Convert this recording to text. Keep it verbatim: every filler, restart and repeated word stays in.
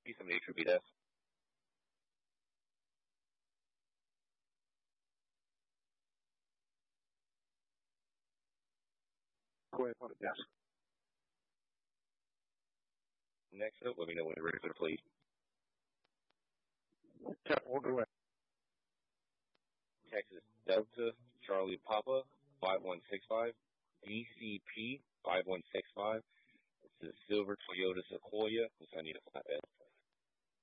P seventy-eight should be desk. Go ahead, put it desk. Next up, let me know when you're ready for the plate. ten four, go ahead. Texas Delta Charlie Papa five one six five, D C P five one six five. This is a silver Toyota Sequoia. This I need a flatbed.